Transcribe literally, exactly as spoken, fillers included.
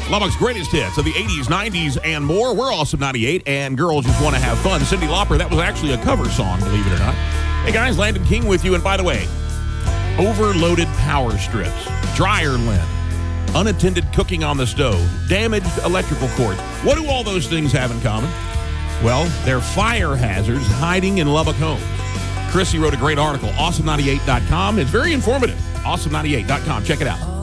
Lubbock's greatest hits of the eighties, nineties, and more. We're Awesome ninety-eight, and girls just want to have fun. Cyndi Lauper, that was actually a cover song, believe it or not. Hey, guys, Landon King with you. And by the way, overloaded power strips, dryer lint, unattended cooking on the stove, damaged electrical cords. What do all those things have in common? Well, they're fire hazards hiding in Lubbock homes. Chrissy wrote a great article, awesome ninety-eight dot com. It's very informative. awesome ninety-eight dot com. Check it out.